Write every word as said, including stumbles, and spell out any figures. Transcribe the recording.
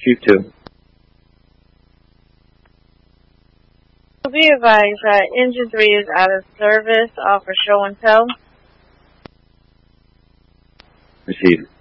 Chief two. Be advised that engine three is out of service. Offer show and tell. Received.